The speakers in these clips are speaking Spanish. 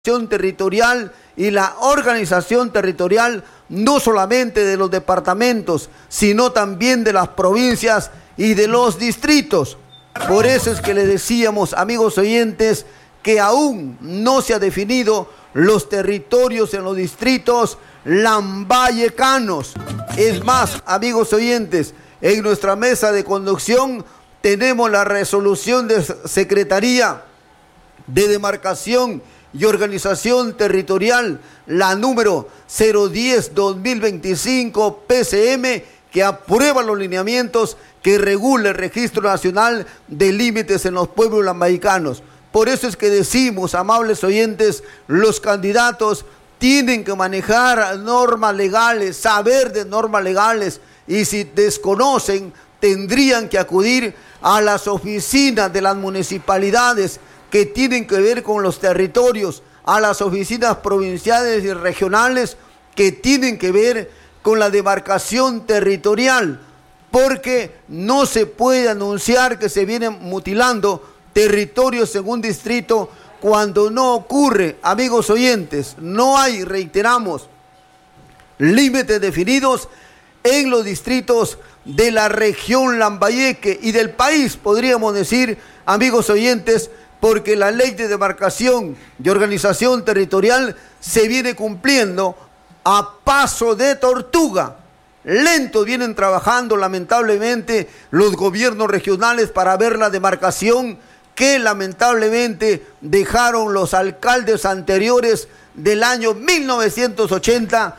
territorial y la organización territorial no solamente de los departamentos, sino también de las provincias y de los distritos. Por eso es que le decíamos, amigos oyentes, que aún no se ha definido los territorios en los distritos lambayecanos. Es más, amigos oyentes, en nuestra mesa de conducción tenemos la resolución de Secretaría de Demarcación y Organización Territorial, la número 010-2025 PCM, que aprueba los lineamientos que regula el Registro Nacional de Límites en los Pueblos Lambayecanos. Por eso es que decimos, amables oyentes, los candidatos tienen que manejar normas legales, saber de normas legales, y si desconocen, tendrían que acudir a las oficinas de las municipalidades que tienen que ver con los territorios, a las oficinas provinciales y regionales que tienen que ver con la demarcación territorial, porque no se puede anunciar que se vienen mutilando territorios en un distrito cuando no ocurre. Amigos oyentes, no hay, reiteramos, límites definidos en los distritos de la región Lambayeque y del país, podríamos decir, amigos oyentes, porque la ley de demarcación y organización territorial se viene cumpliendo a paso de tortuga. Lento vienen trabajando lamentablemente los gobiernos regionales para ver la demarcación que lamentablemente dejaron los alcaldes anteriores del año 1980,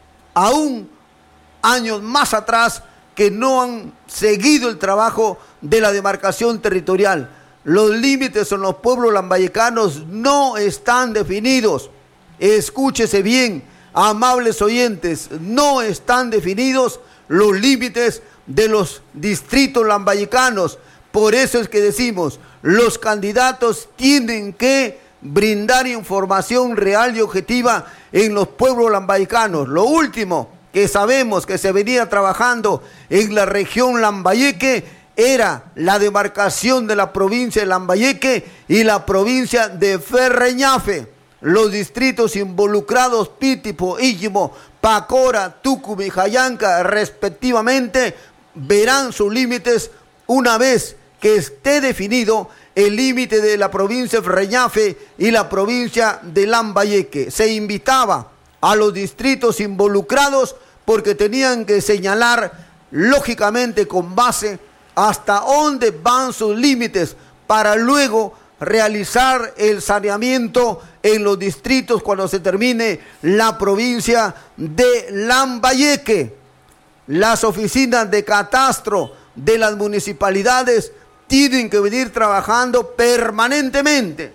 aún años más atrás, que no han seguido el trabajo de la demarcación territorial. Los límites en los pueblos lambayecanos no están definidos. Escúchese bien, amables oyentes, no están definidos los límites de los distritos lambayecanos. Por eso es que decimos, los candidatos tienen que brindar información real y objetiva en los pueblos lambayecanos. Lo último que sabemos que se venía trabajando en la región Lambayeque era la demarcación de la provincia de Lambayeque y la provincia de Ferreñafe. Los distritos involucrados, Pitipo, Illimo, Pacora, Tucumán y Jayanca, respectivamente, verán sus límites una vez que esté definido el límite de la provincia de Ferreñafe y la provincia de Lambayeque. Se invitaba a los distritos involucrados porque tenían que señalar lógicamente con base hasta dónde van sus límites para luego realizar el saneamiento en los distritos cuando se termine la provincia de Lambayeque. Las oficinas de catastro de las municipalidades tienen que venir trabajando permanentemente,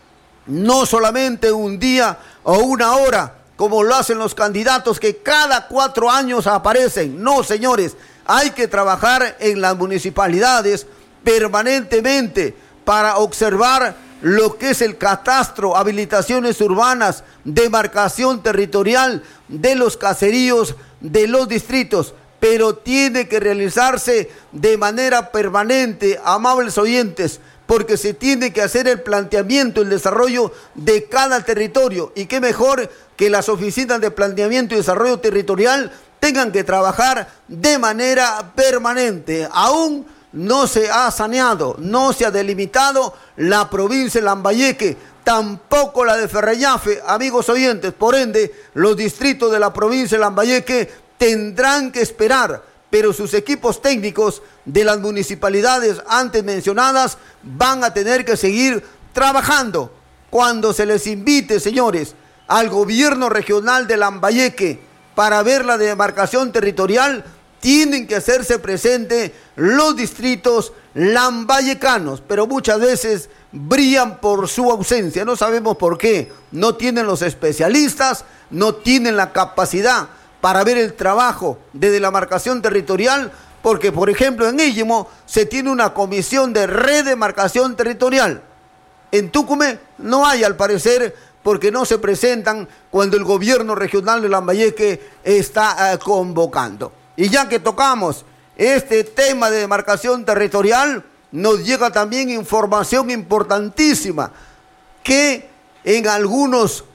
no solamente un día o una hora, como lo hacen los candidatos que cada 4 años aparecen. No, señores, hay que trabajar en las municipalidades permanentemente para observar lo que es el catastro, habilitaciones urbanas, demarcación territorial de los caseríos, de los distritos, pero tiene que realizarse de manera permanente, amables oyentes, porque se tiene que hacer el planteamiento, el desarrollo de cada territorio. Y qué mejor que las oficinas de planteamiento y desarrollo territorial tengan que trabajar de manera permanente. Aún no se ha saneado, no se ha delimitado la provincia de Lambayeque, tampoco la de Ferreñafe, amigos oyentes. Por ende, los distritos de la provincia de Lambayeque tendrán que esperar, pero sus equipos técnicos de las municipalidades antes mencionadas van a tener que seguir trabajando. Cuando se les invite, señores, al gobierno regional de Lambayeque para ver la demarcación territorial, tienen que hacerse presente los distritos lambayecanos, pero muchas veces brillan por su ausencia. No sabemos por qué. No tienen los especialistas, no tienen la capacidad para ver el trabajo de demarcación territorial, porque, por ejemplo, en Illimo se tiene una comisión de redemarcación territorial. En Tucumán no hay, al parecer, porque no se presentan cuando el gobierno regional de Lambayeque está convocando. Y ya que tocamos este tema de demarcación territorial, nos llega también información importantísima que en algunos